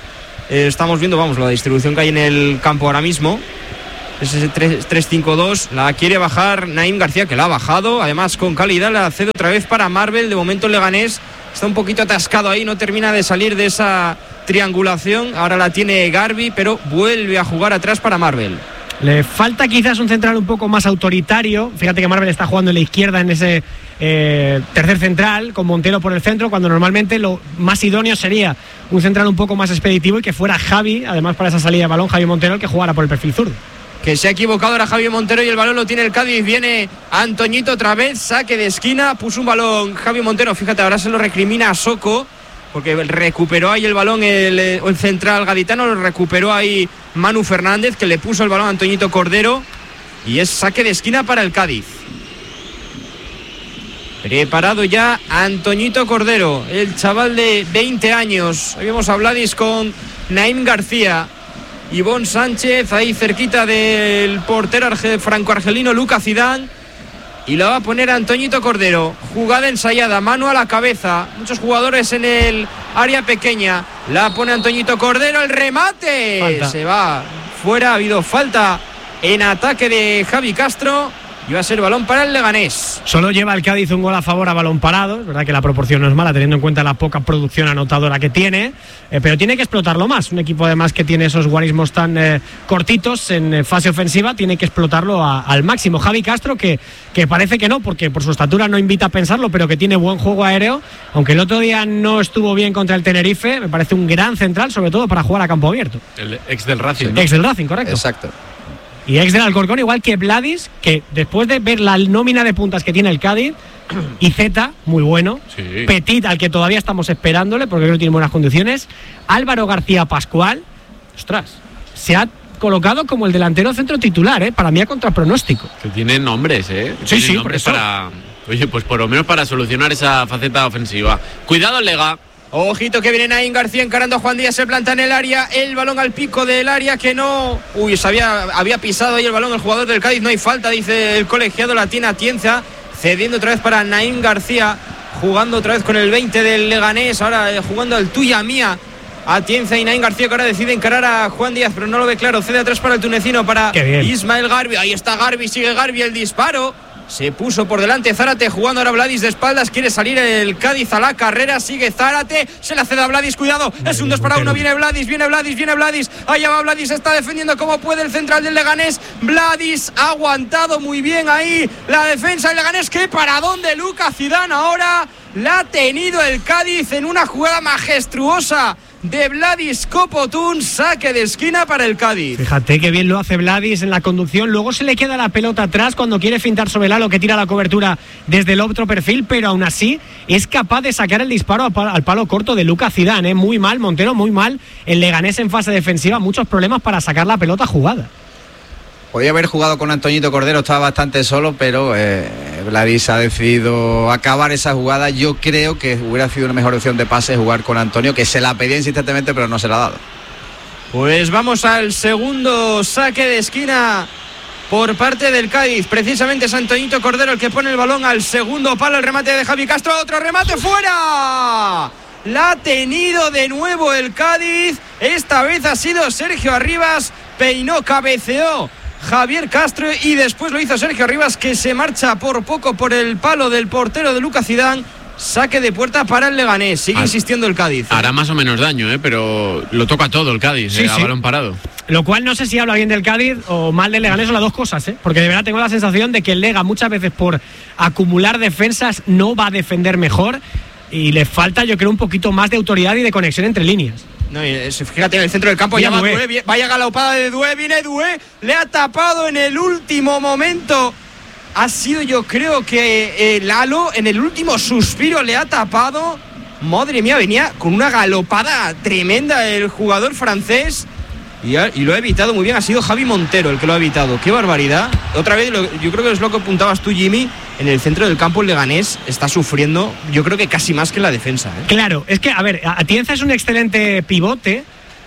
Eh, estamos viendo, vamos, la distribución que hay en el campo ahora mismo. Es ese tres cinco dos, la quiere bajar Naim García, que la ha bajado, además con calidad, la cede otra vez para Marvel. De momento el Leganés está un poquito atascado ahí, no termina de salir de esa triangulación. Ahora la tiene Garbi, pero vuelve a jugar atrás para Marvel. Le falta quizás un central un poco más autoritario. Fíjate que Marvel está jugando en la izquierda en ese eh, tercer central, con Montero por el centro, cuando normalmente lo más idóneo sería un central un poco más expeditivo, y que fuera Javi, además para esa salida de balón, Javi Montero, el que jugara por el perfil zurdo. Que se ha equivocado ahora Javi Montero, y el balón lo tiene el Cádiz. Viene Antoñito otra vez, saque de esquina, puso un balón Javi Montero, fíjate, ahora se lo recrimina a Soko, porque recuperó ahí el balón el, el central gaditano, lo recuperó ahí Manu Fernández, que le puso el balón a Antoñito Cordero, y es saque de esquina para el Cádiz. Preparado ya Antoñito Cordero, el chaval de veinte años. Hoy vemos a Vladis con Naim García, Ivón Sánchez ahí cerquita del portero franco-argelino Lucas Zidane, y la va a poner Antoñito Cordero. Jugada ensayada, mano a la cabeza, muchos jugadores en el área pequeña, la pone Antoñito Cordero, el remate, falta. Se va fuera, ha habido falta en ataque de Javi Castro, y va a ser balón para el Leganés. Solo lleva el Cádiz un gol a favor a balón parado. Es verdad que la proporción no es mala, teniendo en cuenta la poca producción anotadora que tiene, eh, pero tiene que explotarlo más. Un equipo además que tiene esos guarismos tan eh, cortitos en eh, fase ofensiva, tiene que explotarlo a, al máximo. Javi Castro, que, que parece que no, porque por su estatura no invita a pensarlo, pero que tiene buen juego aéreo, aunque el otro día no estuvo bien contra el Tenerife. Me parece un gran central, sobre todo para jugar a campo abierto. El ex del Racing, sí, ¿no? Ex del Racing, correcto. Exacto. Y ex del Alcorcón, igual que Vladis, que después de ver la nómina de puntas que tiene el Cádiz, y Zeta, muy bueno, sí. Petit, al que todavía estamos esperándole porque creo que tiene buenas condiciones, Álvaro García Pascual, ostras, se ha colocado como el delantero centro titular, ¿eh? Para mí a contrapronóstico. Que tiene nombres, ¿eh? Sí, tiene sí, nombres por eso. para, oye, pues por lo menos para solucionar esa faceta ofensiva. Cuidado, Lega. Ojito que viene Naim García encarando a Juan Díaz, se planta en el área, el balón al pico del área que no... Uy, se había, había pisado ahí el balón el jugador del Cádiz, no hay falta, dice el colegiado, la tiene Atienza, cediendo otra vez para Naim García, jugando otra vez con el veinte del Leganés, ahora eh, jugando al tuya mía, Atienza y Naim García, que ahora decide encarar a Juan Díaz, pero no lo ve claro, cede atrás para el tunecino, para Ismael Garbi, ahí está Garbi, sigue Garbi, el disparo, Se puso por delante Zárate, jugando ahora Vladis de espaldas. Quiere salir el Cádiz a la carrera. Sigue Zárate, se la cede a Vladis. Cuidado, es un dos para uno. Viene Vladis, viene Vladis, viene Vladis. Allá va Vladis, está defendiendo como puede el central del Leganés. Vladis ha aguantado muy bien ahí la defensa del Leganés. ¡Qué paradón de Lucas Zidane! Ahora la ha tenido el Cádiz en una jugada majestuosa de Vladis Copotún. Saque de esquina para el Cádiz. Fíjate que bien lo hace Vladis en la conducción. Luego se le queda la pelota atrás cuando quiere fintar sobre Lalo, que tira la cobertura desde el otro perfil, pero aún así es capaz de sacar el disparo al palo, al palo corto de Lucas Zidane, ¿eh? Muy mal Montero, muy mal el Leganés en fase defensiva. Muchos problemas para sacar la pelota jugada. Podía haber jugado con Antoñito Cordero, estaba bastante solo, pero eh, Vladis ha decidido acabar esa jugada. Yo creo que hubiera sido una mejor opción de pase jugar con Antonio, que se la pedía insistentemente, pero no se la ha dado. Pues vamos al segundo saque de esquina por parte del Cádiz. Precisamente es Antoñito Cordero el que pone el balón al segundo palo. El remate de Javi Castro, otro remate fuera. La ha tenido de nuevo el Cádiz. Esta vez ha sido Sergio Arribas. Peinó, cabeceó Javier Castro y después lo hizo Sergio Arribas, que se marcha por poco por el palo del portero de Lucas Zidane. Saque de puerta para el Leganés. Sigue Har, insistiendo el Cádiz. Hará más o menos daño, ¿eh? Pero lo toca todo el Cádiz, sí, eh, a sí. balón parado. Lo cual no sé si habla bien del Cádiz o mal del Leganés, o las dos cosas, ¿eh? Porque de verdad tengo la sensación de que el Lega muchas veces por acumular defensas no va a defender mejor y le falta, yo creo, un poquito más de autoridad y de conexión entre líneas. No, fíjate, en el centro del campo ya va Dué, vaya galopada de Dué, viene Dué, le ha tapado en el último momento. Ha sido, yo creo que eh, Lalo en el último suspiro le ha tapado. Madre mía, venía con una galopada tremenda el jugador francés y, ha, y lo ha evitado muy bien. Ha sido Javi Montero el que lo ha evitado. Qué barbaridad. Otra vez, lo, yo creo que es lo que apuntabas tú, Jimmy. En el centro del campo el Leganés está sufriendo, yo creo que casi más que en la defensa, ¿eh? Claro, es que, a ver, Atienza es un excelente pivote.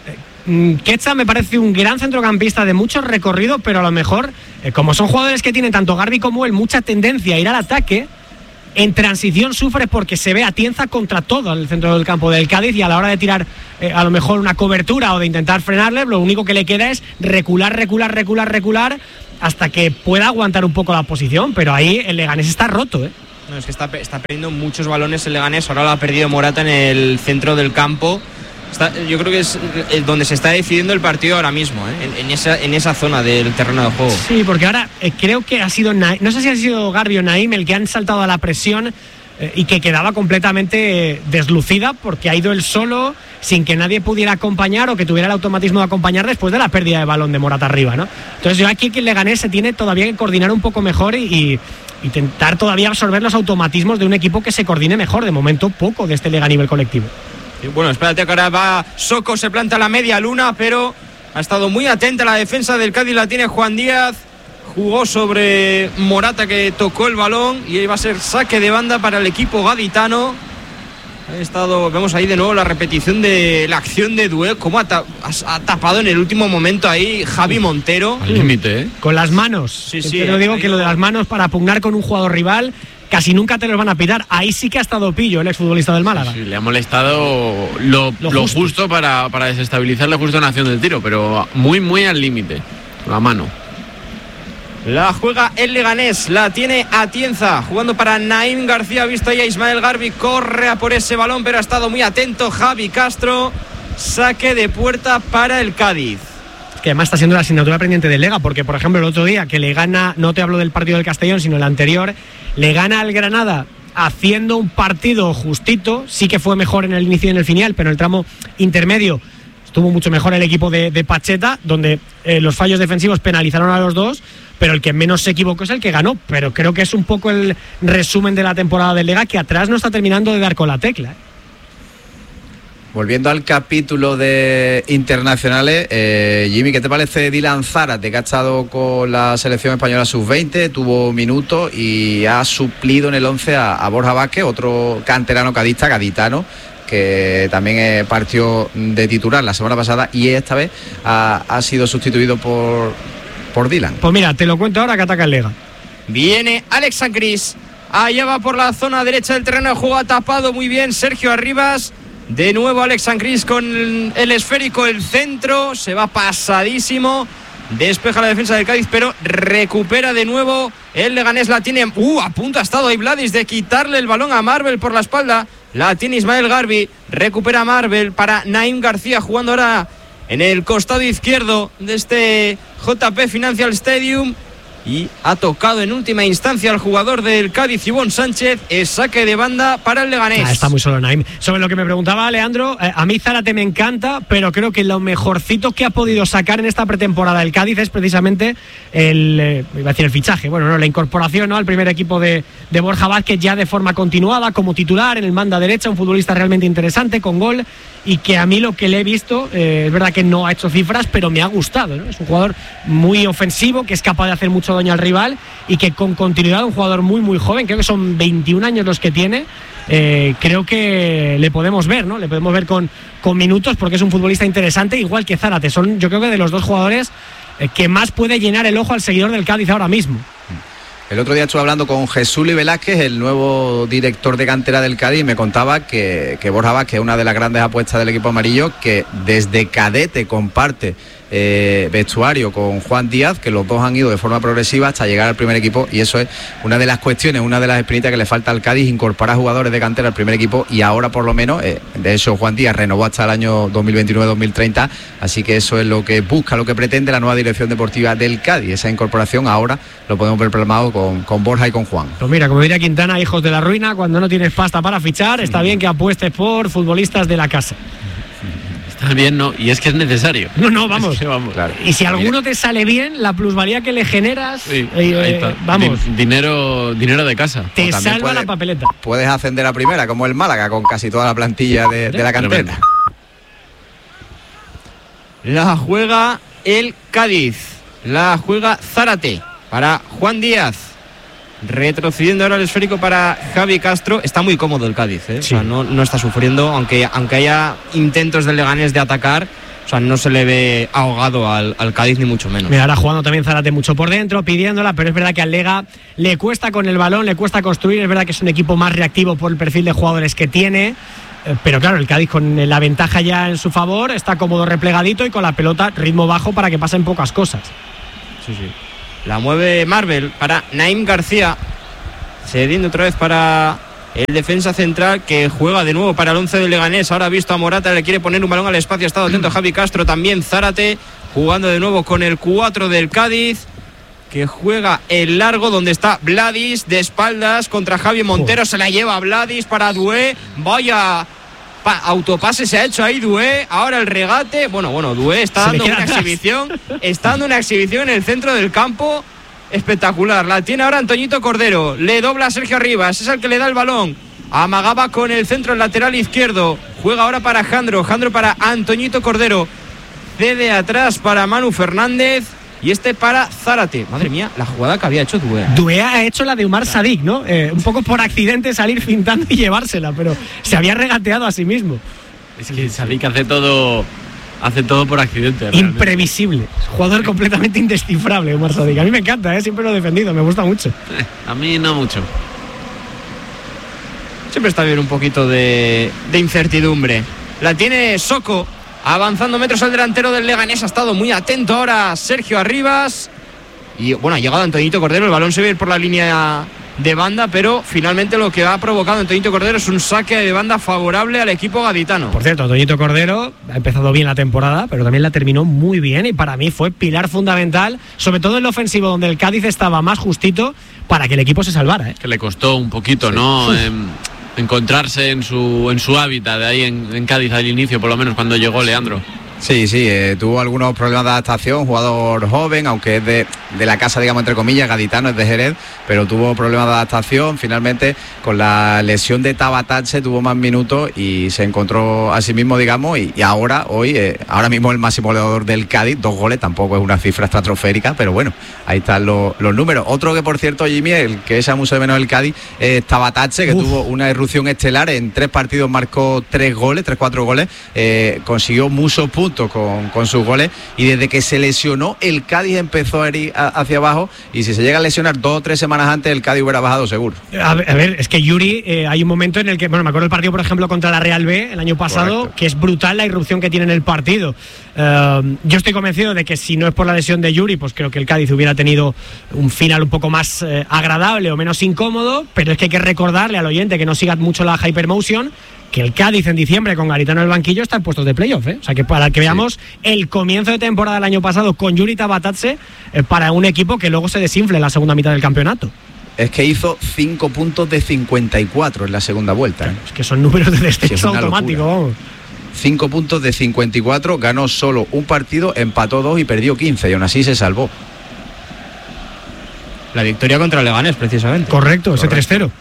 Quetzal me parece un gran centrocampista de mucho recorrido, pero a lo mejor, eh, como son jugadores que tienen tanto Garbi como él mucha tendencia a ir al ataque, en transición sufre porque se ve Atienza contra todo el centro del campo del Cádiz, y a la hora de tirar eh, a lo mejor una cobertura o de intentar frenarle, lo único que le queda es recular, recular, recular, recular hasta que pueda aguantar un poco la posición, pero ahí el Leganés está roto, ¿eh? No, es que está, está perdiendo muchos balones el Leganés. Ahora lo ha perdido Morata en el centro del campo. Está, yo creo que es donde se está decidiendo el partido ahora mismo, ¿eh? en, en, esa, en esa zona del terreno de juego. Sí, porque ahora eh, creo que ha sido Naim, no sé si ha sido Garbi o Naim el que han saltado a la presión eh, y que quedaba completamente eh, deslucida, porque ha ido él solo sin que nadie pudiera acompañar o que tuviera el automatismo de acompañar después de la pérdida de balón de Morata arriba, ¿no? Entonces yo aquí que el Leganés se tiene todavía que coordinar un poco mejor y, y intentar todavía absorber los automatismos de un equipo que se coordine mejor. De momento poco de este Lega a nivel colectivo. Bueno, espérate que ahora va Soko, se planta la media luna, pero ha estado muy atenta la defensa del Cádiz, la tiene Juan Díaz. Jugó sobre Morata, que tocó el balón, y ahí va a ser saque de banda para el equipo gaditano. Ha estado, vemos ahí de nuevo la repetición de la acción de Dué, cómo ha, ta, ha tapado en el último momento ahí Javi Montero. Al límite, ¿eh? Con las manos. Sí, sí. Pero digo que lo de las manos para pugnar con un jugador rival casi nunca te los van a pitar. Ahí sí que ha estado pillo el exfutbolista del Málaga. Sí, le ha molestado lo, lo, lo justo, justo para, para desestabilizarle justo en acción del tiro, pero muy, muy al límite. La mano. La juega el Leganés, la tiene Atienza, jugando para Naim García. Ha visto ahí a Ismael Garbi, corre a por ese balón, pero ha estado muy atento Javi Castro. Saque de puerta para el Cádiz. Que además está siendo la asignatura pendiente del Lega, porque por ejemplo el otro día que le gana, no te hablo del partido del Castellón, sino el anterior, le gana al Granada haciendo un partido justito. Sí que fue mejor en el inicio y en el final, pero en el tramo intermedio estuvo mucho mejor el equipo de, de Pacheta, donde eh, los fallos defensivos penalizaron a los dos, pero el que menos se equivocó es el que ganó. Pero creo que es un poco el resumen de la temporada del Lega, que atrás no está terminando de dar con la tecla, ¿eh? Volviendo al capítulo de internacionales, eh, Jimmy, ¿qué te parece Dylan Zárate, que ha estado con la selección española sub veinte, tuvo minutos y ha suplido en el once a, a Borja Vázquez, otro canterano cadista, gaditano, que también eh, partió de titular la semana pasada y esta vez ha, ha sido sustituido por, por Dylan? Pues mira, te lo cuento ahora que ataca el Lega. Viene Alex Sancris, allá va por la zona derecha del terreno de juego, ha tapado muy bien Sergio Arribas. De nuevo Alex Sancris con el esférico, el centro, se va pasadísimo. despeja la defensa del Cádiz, pero recupera de nuevo el Leganés. La tiene, uh, a punto ha estado ahí Vladis de quitarle el balón a Marvel por la espalda. La tiene Ismael Garbi, recupera Marvel para Naim García, jugando ahora en el costado izquierdo de este J P Financial Stadium. Y ha tocado en última instancia al jugador del Cádiz, Ivón Sánchez. Es saque de banda para el Leganés. Ah, está muy solo Naim. Sobre lo que me preguntaba Leandro, eh, a mí Zárate me encanta, pero creo que lo mejorcito que ha podido sacar en esta pretemporada del Cádiz es precisamente el, eh, iba a decir el fichaje, bueno, no, la incorporación, ¿no?, al primer equipo de, de Borja Vázquez ya de forma continuada, como titular en el banda derecha, un futbolista realmente interesante, con gol, y que a mí lo que le he visto, eh, es verdad que no ha hecho cifras, pero me ha gustado, ¿no? Es un jugador muy ofensivo, que es capaz de hacer mucho daño al rival y que con continuidad, un jugador muy muy joven, creo que son veintiún años los que tiene, eh, creo que le podemos ver, ¿no? Le podemos ver con, con minutos, porque es un futbolista interesante, igual que Zárate. Son, yo creo que de los dos jugadores eh, que más puede llenar el ojo al seguidor del Cádiz ahora mismo. El otro día estuve hablando con Jesús Luis Velázquez, el nuevo director de cantera del Cádiz, y me contaba que, que Borja Vázquez es una de las grandes apuestas del equipo amarillo, que desde cadete comparte eh, vestuario con Juan Díaz, que los dos han ido de forma progresiva hasta llegar al primer equipo, y eso es una de las cuestiones, una de las espinitas que le falta al Cádiz, incorporar jugadores de cantera al primer equipo, y ahora por lo menos, eh, de hecho Juan Díaz renovó hasta el año dos mil veintinueve dos mil treinta, así que eso es lo que busca, lo que pretende la nueva dirección deportiva del Cádiz. Esa incorporación ahora lo podemos ver plasmado con, con Borja y con Juan. Pues mira, como diría Quintana, hijos de la ruina, cuando no tienes pasta para fichar, está bien que apuestes por futbolistas de la casa. Está bien, no, y es que es necesario. No, no, vamos. Es que vamos. Claro. Y si alguno te sale bien, la plusvalía que le generas, sí, eh, eh, vamos. Din- dinero, dinero de casa. Te salva puede, la papeleta. Puedes ascender a primera, como el Málaga, con casi toda la plantilla de, de la cantera. La juega el Cádiz. La juega Zárate para Juan Díaz. Retrocediendo ahora el esférico para Javi Castro. Está muy cómodo el Cádiz, ¿eh? Sí. O sea, no, no está sufriendo, aunque, aunque haya intentos del Leganés de atacar. O sea, no se le ve ahogado al, al Cádiz, ni mucho menos. Mira, ahora jugando también Zárate mucho por dentro, pidiéndola, pero es verdad que al Lega le cuesta con el balón, le cuesta construir. Es verdad que es un equipo más reactivo por el perfil de jugadores que tiene, pero claro, el Cádiz con la ventaja ya en su favor, está cómodo replegadito y con la pelota ritmo bajo para que pasen pocas cosas. Sí, sí. La mueve Marvel para Naim García, cediendo otra vez para el defensa central, que juega de nuevo para el once del Leganés. Ahora ha visto a Morata, le quiere poner un balón al espacio, ha estado atento Javi Castro, también Zárate, jugando de nuevo con el cuatro del Cádiz, que juega el largo, donde está Vladis de espaldas contra Javi Montero. Se la lleva Vladis para Dué. Vaya pa- autopase se ha hecho ahí Dué. Ahora el regate. Bueno, bueno, Dué está dando una atrás. exhibición. Está dando una exhibición en el centro del campo espectacular. La tiene ahora Antoñito Cordero. Le dobla a Sergio Arribas. Es el que le da el balón. Amagaba con el centro, el lateral izquierdo. Juega ahora para Jandro. Jandro para Antoñito Cordero. Cede atrás para Manu Fernández. Y este para Zárate. Madre mía, la jugada que había hecho Dué. Dué ha hecho la de Umar Sadik, ¿no? Eh, un poco por accidente salir fintando y llevársela, pero se había regateado a sí mismo. Es que Sadik hace todo, hace todo por accidente. Realmente. Imprevisible. Jugador completamente indescifrable, Umar Sadik. A mí me encanta, ¿eh? Siempre lo he defendido, me gusta mucho. Eh, a mí no mucho. Siempre está bien un poquito de, de incertidumbre. La tiene Soko. Avanzando metros al delantero del Leganés. Ha estado muy atento ahora Sergio Arribas. Y bueno, ha llegado Antoñito Cordero. El balón se ve ir por la línea de banda, pero finalmente lo que ha provocado Antoñito Cordero es un saque de banda favorable al equipo gaditano. Por cierto, Antoñito Cordero ha empezado bien la temporada, pero también la terminó muy bien, y para mí fue pilar fundamental, sobre todo en lo ofensivo, donde el Cádiz estaba más justito, para que el equipo se salvara, ¿eh? Que le costó un poquito, sí. ¿no? Eh, encontrarse en su en su hábitat de ahí en, en Cádiz al inicio, por lo menos cuando llegó Leandro. Sí, sí, eh, tuvo algunos problemas de adaptación, jugador joven, aunque es de, de la casa, digamos, entre comillas, gaditano, es de Jerez, pero tuvo problemas de adaptación. Finalmente, con la lesión de Tabatache, tuvo más minutos y se encontró a sí mismo, digamos, y, y ahora, hoy, eh, ahora mismo el máximo goleador del Cádiz, dos goles, tampoco es una cifra estratosférica, pero bueno, ahí están los, los números. Otro que, por cierto, Jimmy, el que echa mucho de menos el Cádiz, es Tabatache, que Uf. tuvo una irrupción estelar, en tres partidos marcó tres goles, tres, cuatro goles, eh, consiguió muchos puntos. minutos con, con sus goles, y desde que se lesionó el Cádiz empezó a ir a, hacia abajo, y si se llega a lesionar dos o tres semanas antes el Cádiz hubiera bajado seguro. A ver, a ver es que Yuri, eh, hay un momento en el que, bueno, me acuerdo el partido por ejemplo contra la Real B el año pasado. Correcto. Que es brutal la irrupción que tiene en el partido. Uh, yo estoy convencido de que si no es por la lesión de Yuri, pues creo que el Cádiz hubiera tenido un final un poco más eh, agradable o menos incómodo, pero es que hay que recordarle al oyente que no siga mucho la Hypermotion que el Cádiz en diciembre con Garitano en el banquillo está en puestos de playoff, ¿eh? O sea que para que veamos sí. el comienzo de temporada del año pasado con Yuri Tabatatse eh, para un equipo que luego se desinfle en la segunda mitad del campeonato. Es que hizo cinco puntos de cincuenta y cuatro en la segunda vuelta, ¿eh? Es que son números de descenso sí, automático, vamos. cinco puntos de cincuenta y cuatro, ganó solo un partido, empató dos y perdió quince, y aún así se salvó. La victoria contra el Leganés, precisamente. Correcto, ese tres cero.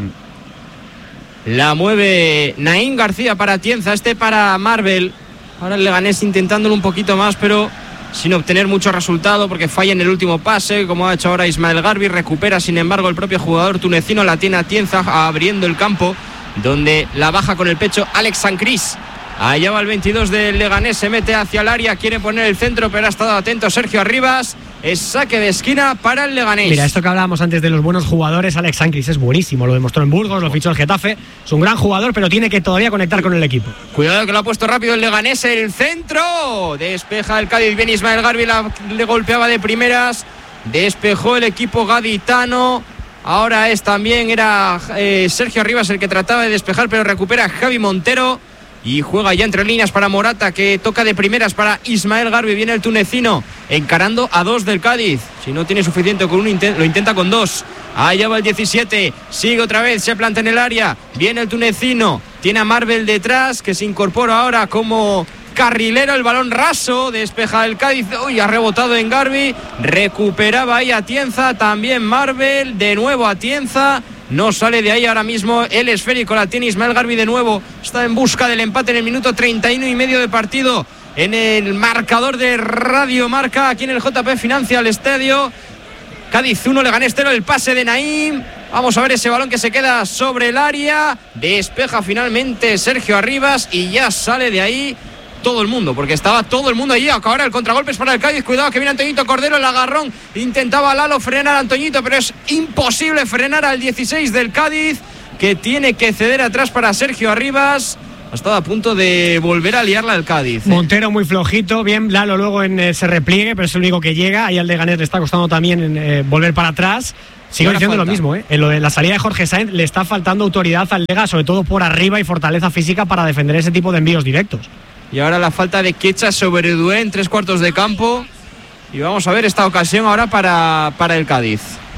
La mueve Naim García para Atienza, este para Marvel. Ahora el Leganés intentándolo un poquito más, pero sin obtener mucho resultado porque falla en el último pase, como ha hecho ahora Ismael Garbi. Recupera, sin embargo, el propio jugador tunecino, la tiene Atienza abriendo el campo, donde la baja con el pecho Alex Sancris. Allá va el veintidós del Leganés, se mete hacia el área, quiere poner el centro, pero ha estado atento Sergio Arribas. Es saque de esquina para el Leganés. Mira, esto que hablábamos antes de los buenos jugadores, Alex Sancris es buenísimo, lo demostró en Burgos, lo fichó el Getafe, es un gran jugador, pero tiene que todavía conectar con el equipo. Cuidado que lo ha puesto rápido el Leganés, el centro, despeja el Cádiz, bien Ismael Garbi, la, le golpeaba de primeras, despejó el equipo gaditano. Ahora es también, era eh, Sergio Arribas el que trataba de despejar, pero recupera Javi Montero. Y juega ya entre líneas para Morata, que toca de primeras para Ismael Garbi. Viene el tunecino encarando a dos del Cádiz. Si no tiene suficiente con uno, lo intenta con dos. Allá va el diecisiete, sigue otra vez, se planta en el área. Viene el tunecino, tiene a Marvel detrás, que se incorpora ahora como carrilero. El balón raso, despeja el Cádiz. Uy, ha rebotado en Garbi. Recuperaba ahí Atienza, también Marvel. De nuevo Atienza. No sale de ahí ahora mismo el esférico, la tiene Ismael Garbi de nuevo. Está en busca del empate en el minuto treinta y uno y medio de partido. En el marcador de Radio Marca, aquí en el J P Financial Estadio. Cádiz uno, Leganés cero, el pase de Naim. Vamos a ver ese balón que se queda sobre el área. Despeja finalmente Sergio Arribas y ya sale de ahí todo el mundo, porque estaba todo el mundo allí. Ahora el contragolpe es para el Cádiz. Cuidado que viene Antoñito Cordero, el agarrón. Intentaba Lalo frenar a Antoñito, pero es imposible frenar al dieciséis del Cádiz, que tiene que ceder atrás para Sergio Arribas. Ha estado a punto de volver a liarla el Cádiz, ¿eh? Montero muy flojito, bien Lalo luego en ese repliegue, pero es el único que llega. Ahí al Leganés le está costando también en, eh, volver para atrás. Sigo diciendo falta. Lo mismo, ¿eh? En lo de la salida de Jorge Sainz le está faltando autoridad al Lega, sobre todo por arriba, y fortaleza física para defender ese tipo de envíos directos. Y ahora la falta de Quecha sobre Dué en tres cuartos de campo. Y vamos a ver esta ocasión ahora para, para el Cádiz.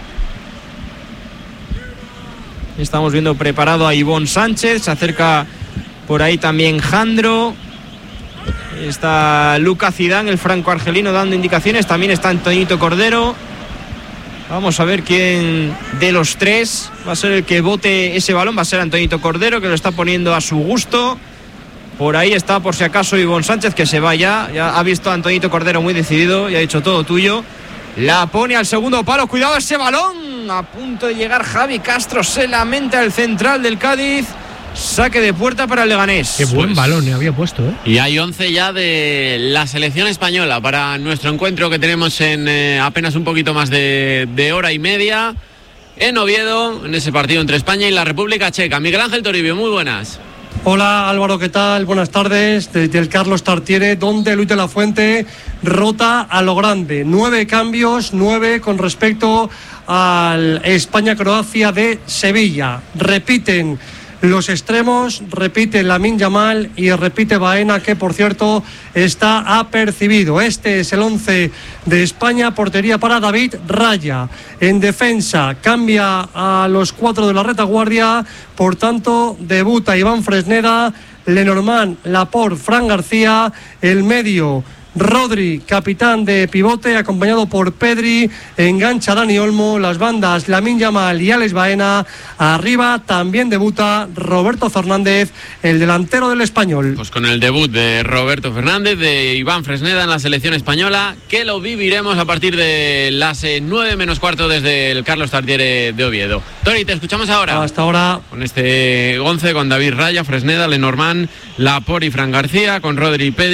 Estamos viendo preparado a Ivón Sánchez. Se acerca por ahí también Jandro. Está Luca Zidane, el franco-argelino, dando indicaciones. También está Antoñito Cordero. Vamos a ver quién de los tres va a ser el que bote ese balón. Va a ser Antoñito Cordero, que lo está poniendo a su gusto. Por ahí está, por si acaso, Ivón Sánchez, que se va ya. Ya ha visto a Antoñito Cordero muy decidido y ha dicho todo tuyo. La pone al segundo palo. Cuidado ese balón. A punto de llegar Javi Castro. Se lamenta el central del Cádiz. Saque de puerta para el Leganés. Qué buen pues, balón le había puesto, ¿eh? Y hay once ya de la selección española para nuestro encuentro que tenemos en eh, apenas un poquito más de, de hora y media en Oviedo, en ese partido entre España y la República Checa. Miguel Ángel Toribio, muy buenas. Hola Álvaro, ¿qué tal? Buenas tardes. Desde el Carlos Tartiere, donde Luis de la Fuente rota a lo grande. Nueve cambios, nueve con respecto al España-Croacia de Sevilla. Repiten los extremos, repite Lamine Yamal y repite Baena, que por cierto está apercibido. Este es el once de España. Portería para David Raya. En defensa cambia a los cuatro de la retaguardia, por tanto debuta Iván Fresneda, Lenormand, Laporte, Fran García. El medio, Rodri, capitán de pivote, acompañado por Pedri. Engancha Dani Olmo. Las bandas, Lamine Yamal y Alex Baena. Arriba también debuta Roberto Fernández, el delantero del Español. Pues con el debut de Roberto Fernández, de Iván Fresneda en la selección española, que lo viviremos a partir de las nueve menos cuarto desde el Carlos Tartiere de Oviedo. Tori, te escuchamos ahora. Hasta ahora. Con este once, con David Raya, Fresneda, Lenormand, Laporte y Fran García, con Rodri y Pedri,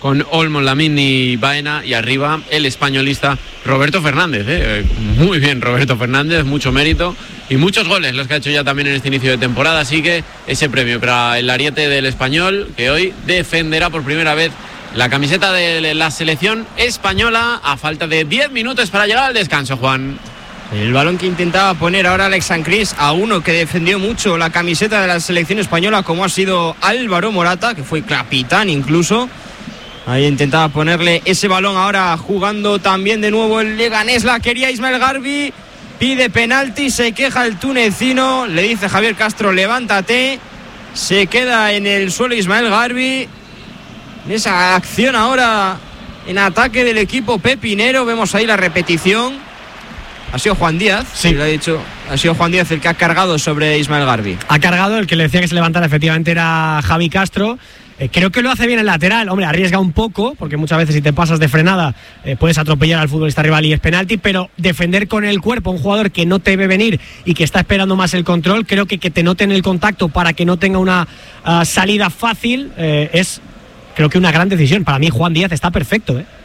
con Olmo, Lamine y Baena, y arriba el españolista Roberto Fernández. ¿eh? Muy bien Roberto Fernández, mucho mérito y muchos goles los que ha hecho ya también en este inicio de temporada, así que ese premio para el ariete del español, que hoy defenderá por primera vez la camiseta de la selección española a falta de diez minutos para llegar al descanso, Juan. El balón que intentaba poner ahora Alex Sancris a uno que defendió mucho la camiseta de la selección española, como ha sido Álvaro Morata, que fue capitán incluso. Ahí intentaba ponerle ese balón, ahora jugando también de nuevo el Leganés, la quería Ismael Garbi, pide penalti, se queja el tunecino, le dice Javier Castro, levántate, se queda en el suelo Ismael Garbi. Esa acción ahora en ataque del equipo pepinero, vemos ahí la repetición. Ha sido Juan Díaz, sí. Lo ha dicho, ha sido Juan Díaz el que ha cargado sobre Ismael Garbi. Ha cargado, el que le decía que se levantara efectivamente era Javi Castro. Eh, creo que lo hace bien el lateral, hombre, arriesga un poco, porque muchas veces si te pasas de frenada eh, puedes atropellar al futbolista rival y es penalti, pero defender con el cuerpo a un jugador que no te ve venir y que está esperando más el control, creo que que te noten el contacto para que no tenga una uh, salida fácil, eh, es creo que una gran decisión. Para mí Juan Díaz está perfecto, ¿eh?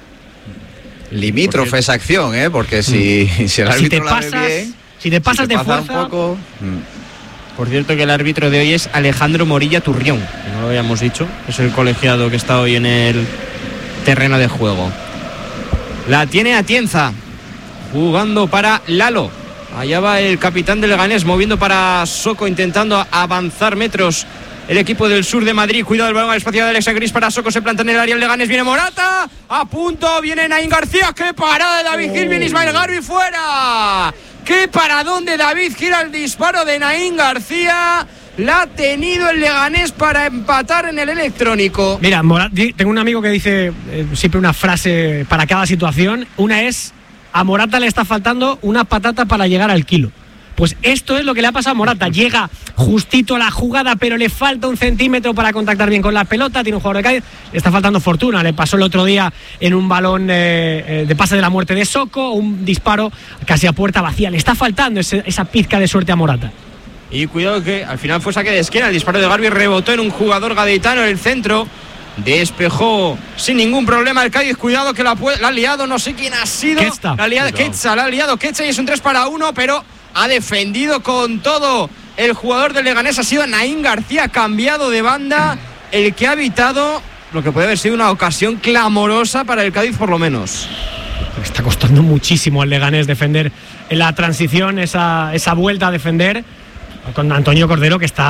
Limítrofe esa acción, ¿eh? Porque si, mm. si el árbitro si te la pasas, ve bien, si te pasas si te de pasa fuerza... un poco, mm. Por cierto que el árbitro de hoy es Alejandro Morilla Turrión, que no lo habíamos dicho, es el colegiado que está hoy en el terreno de juego. La tiene Atienza, jugando para Lalo. Allá va el capitán del Leganés, moviendo para Soko, intentando avanzar metros el equipo del sur de Madrid. Cuidado el balón al espacio de Alex Gris para Soko, se planta en el área el Leganés, viene Morata, a punto, viene Naín García, qué parada de David Gil, viene Ismael Garbi fuera. Qué paradón de David Gil al disparo de Naín García. La ha tenido el Leganés para empatar en el electrónico. Mira, Morata, tengo un amigo que dice eh, siempre una frase para cada situación. Una es: a Morata le está faltando una patata para llegar al kilo. Pues esto es lo que le ha pasado a Morata. Llega justito a la jugada, pero le falta un centímetro para contactar bien con la pelota. Tiene un jugador de Cádiz, le está faltando fortuna. Le pasó el otro día en un balón eh, de pase de la muerte de Soko, un disparo casi a puerta vacía. Le está faltando ese, esa pizca de suerte a Morata. Y cuidado que al final fue saque de esquina. El disparo de Garbi rebotó en un jugador gaditano en el centro. Despejó sin ningún problema el Cádiz. Cuidado que la, la ha liado, no sé quién ha sido. Ketza. La ha liado Ketza, la ha liado Ketza y es un tres para uno, pero ha defendido con todo el jugador del Leganés. Ha sido Naín García, cambiado de banda, el que ha evitado lo que puede haber sido una ocasión clamorosa para el Cádiz, por lo menos. Está costando muchísimo al Leganés defender en la transición, esa, esa vuelta a defender con Antonio Cordero, que está